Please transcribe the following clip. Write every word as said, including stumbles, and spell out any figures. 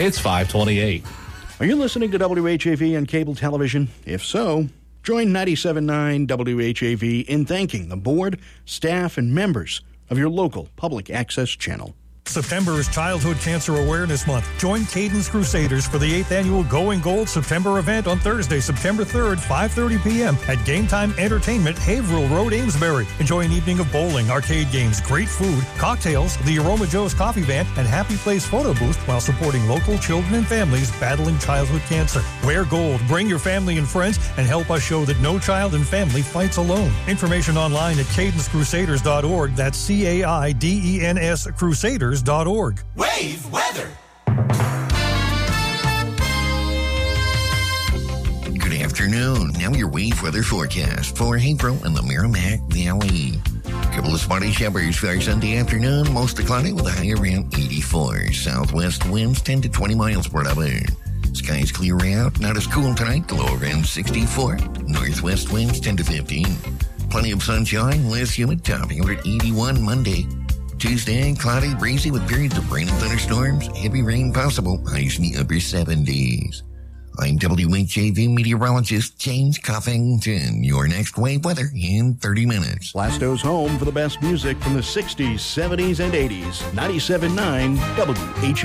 It's five twenty-eight. Are you listening to W H A V on cable television? If so, join ninety-seven point nine W H A V in thanking the board, staff, and members of your local public access channel. September is Childhood Cancer Awareness Month. Join Cadence Crusaders for the eighth Annual Going Gold September event on Thursday, September third, five thirty p.m. at Game Time Entertainment, Haverhill Road, Amesbury. Enjoy an evening of bowling, arcade games, great food, cocktails, the Aroma Joe's Coffee Van, and Happy Place photo booth while supporting local children and families battling childhood cancer. Wear gold, bring your family and friends, and help us show that no child and family fights alone. Information online at cadence crusaders dot org. That's C A I D E N S Crusaders dot org. Wave weather. Good afternoon. Now your wave weather forecast for April in the Merrimack Valley. Couple of spotty showers for our Sunday afternoon. Mostly cloudy with a high around eighty-four. Southwest winds ten to twenty miles per hour. Skies clear out. Not as cool tonight. Low around sixty-four. Northwest winds ten to fifteen. Plenty of sunshine. Less humid. Topping out at eighty-one Monday. Tuesday, cloudy, breezy with periods of rain and thunderstorms. Heavy rain possible. Highs in the upper seventies. I'm W H A V meteorologist James Coffington. Your next wave weather in thirty minutes. Blasto's home for the best music from the sixties, seventies, and eighties. ninety-seven point nine W H A V.